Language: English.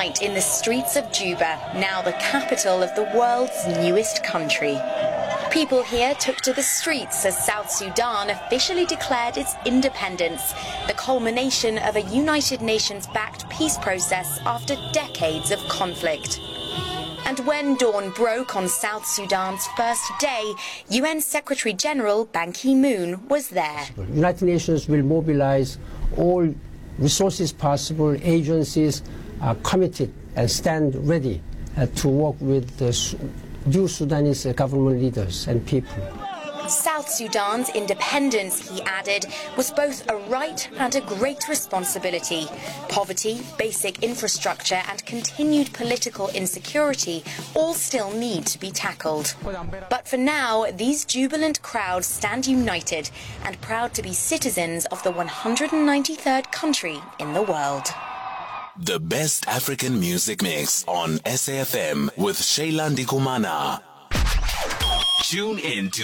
unite in the streets of Juba, now the capital of the world's newest country. People here took to the streets as South Sudan officially declared its independence, the culmination of a United Nations-backed peace process after decades of conflict. And when dawn broke on South Sudan's first day, UN Secretary-General Ban Ki-moon was there. The United Nations will mobilize all resources possible. Agencies are committed and stand ready to work with the new Sudanese government leaders and people. South Sudan's independence, he added, was both a right and a great responsibility. Poverty, basic infrastructure and continued political insecurity all still need to be tackled. But for now, these jubilant crowds stand united and proud to be citizens of the 193rd country in the world. The best African music mix on SAFM with Sheila Ndikumana. Tune in to